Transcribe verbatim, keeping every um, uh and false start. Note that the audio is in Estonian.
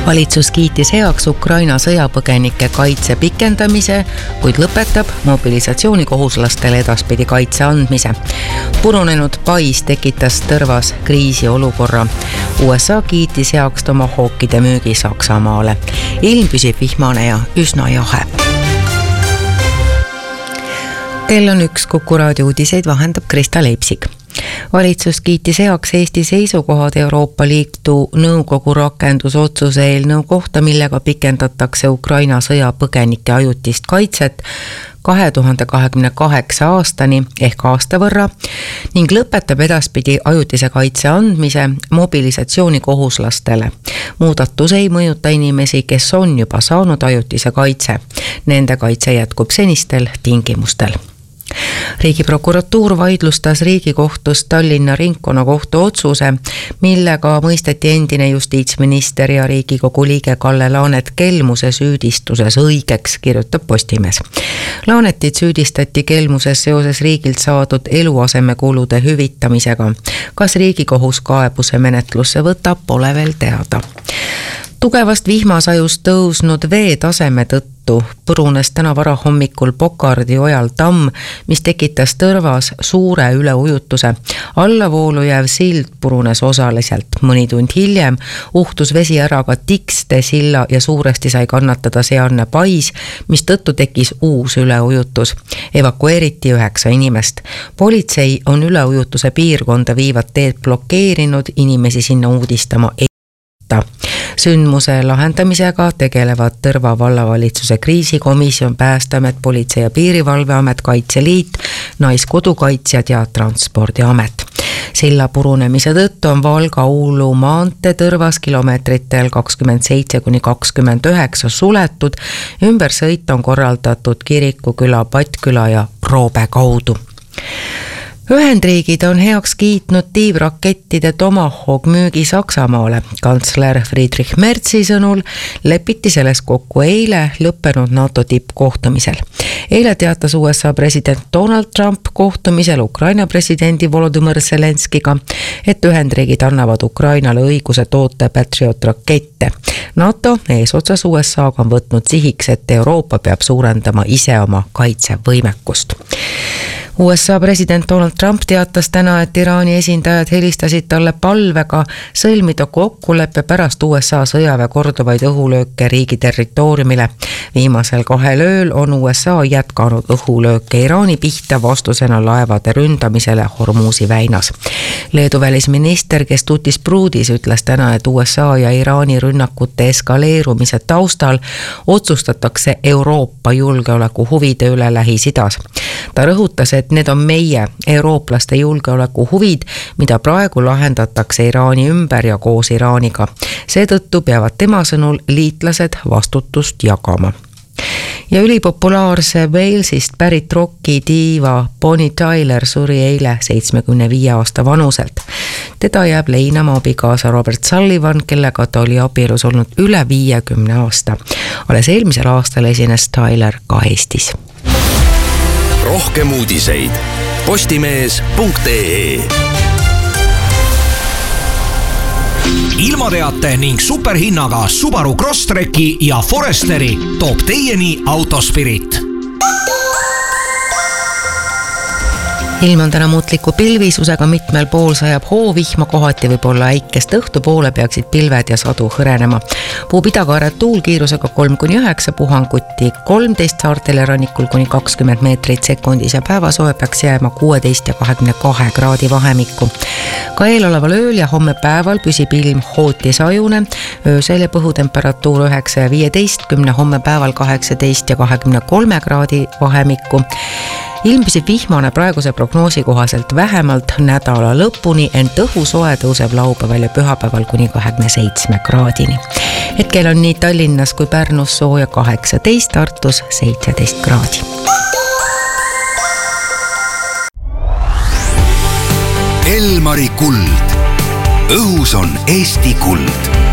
Valitsus kiitis heaks Ukraina sõjapõgenike kaitse pikendamise, kuid lõpetab mobilisatsioonikohuslastele edaspidi kaitse andmise. Purunenud pais tekitas Tõrvas kriisiolukorra. U S A kiitis heaks tomahawkide müügi Saksamaale. Ilm püsib vihmane ja üsna jahe. Kell on üks Kuku raadio uudiseid vahendab Krista Leipsik. Valitsus kiitis heaks Eesti seisukohad Euroopa Liidu nõukogu rakendusotsuse eelnõu kohta, millega pikendatakse Ukraina sõjapõgenike ajutist kaitset kahe tuhande kahekümne kaheksa aastani ehk aasta võrra ning lõpetab edaspidi ajutise kaitse andmise mobilisatsioonikohuslastele. Muudatus ei mõjuta inimesi, kes on juba saanud ajutise kaitse. Nende kaitse jätkub senistel tingimustel. Riigiprokuratuur vaidlustas Riigikohtus Tallinna ringkonnakohtu otsuse, millega mõisteti endine justiitsminister ja Riigikogu liige Kalle Laanet kelmuse süüdistuses õigeks, kirjutab Postimees. Laanetit süüdistati kelmuses seoses riigilt saadud eluasemekulude hüvitamisega. Kas Riigikohus kaebuse menetlusse võtab, pole veel teada. Tugevast vihmasajust tõusnud vee taseme tõttu purunes täna varahommikul Pokardi ojal tamm, mis tekitas Tõrvas suure üleujutuse. Allavoolu jääv sild purunes osaliselt. Mõni tund hiljem uhtus vesi ära ka Tikste silla ja suuresti sai kannatada sealne pais, mis tõttu tekkis uus üleujutus. Evakueeriti üheksa inimest. Politsei on üleujutuse piirkonda viivad teed blokeerinud, inimesi sinna uudistama ei Sündmuse lahendamisega tegelevad Tõrva vallavalitsuse kriisikomisjon, Päästeamet, Politsei- ja Piirivalveamet, Kaitseliit, Naiskodukaitsjad ja Transpordiamet. Silla purunemise tõttu on Valga-Uulu maantee Tõrvas kilomeetritel kakskümmend seitse kuni kakskümmend üheksa suletud. Ümbersõit on korraldatud Kirikuküla, Patküla ja Roobe kaudu. Ühendriigid on heaks kiitnud tiivrakettide Tomahawk müügi Saksamaale. Kantsler Friedrich Merzi sõnul lepiti selles kokku eile lõppenud NATO tippkohtumisel. Eile teatas U S A president Donald Trump kohtumisel Ukraina presidendi Volodymyr Zelenskiga, et Ühendriigid annavad Ukrainale õiguse toota Patriot rakette. NATO eesotsas U S A-ga on võtnud sihiks, et Euroopa peab suurendama ise oma kaitsevõimekust. U S A president Donald Trump teatas täna, et Iraani esindajad helistasid talle palvega sõlmida kokkuleppe pärast U S A sõjaväe korduvaid õhulööke riigi territooriumile. Viimasel kahel ööl on U S A jätkanud õhulööke Iraani pihta vastusena laevade ründamisele Hormuzi väinas. Leedu välisminister Kestutis Pruudis ütles täna, et U S A ja Iraani rünnakute eskaleerumise taustal otsustatakse Euroopa julgeoleku huvide üle Lähis-Idas. Ta rõhutas, et need on meie eurooplaste julgeoleku huvid, mida praegu lahendatakse Iraani ümber ja koos Iraaniga. Seetõttu peavad tema sõnul liitlased vastutust jagama. Ja ülipopulaarse Walesist pärit rocki diiva Bonnie Tyler suri eile seitsmekümne viie aasta vanuselt. Teda jääb leinama abikaasa Robert Sullivan, kellega ta oli abielus olnud üle viiekümne aasta. Alles eelmisel aastal esines Tyler ka Eestis. Rohkem uudiseid postimees punkt ee. Ilmateate ning superhinnaga Subaru Crosstreki ja Foresteri toob teieni Autospirit. Ilm on täna muutliku pilvisusega, mitmel pool sajab hoovihma, kohati võib olla äikest, õhtupoole peaksid pilved ja sadu hõrenema. Puhub idakaaret tuul kiirusega kolm kuni üheksa, puhanguti kolmteist, saartel ja rannikul kuni kakskümmend meetrit sekundis ja päevasoe peaks jääma kuueteist ja kahekümne kahe kraadi vahemikku. Ka eeloleval ööl ja homme päeval püsib ilm hootisajune, öösel ja põhutemperatuur üheksa ja viieteistkümne, homme päeval kaheksateist ja kahekümne kolme kraadi vahemikku. Ilm püsib vihmane praeguse prognoosi kohaselt vähemalt nädala lõpuni, ent õhusoe tõuseb laupäeval ja pühapäeval kuni kahekümne seitsme kraadini. Hetkel on nii Tallinnas kui Pärnus sooja kaheksateist, Tartus seitseteist kraadi. Elmari kuld. Õhus on Eesti kuld.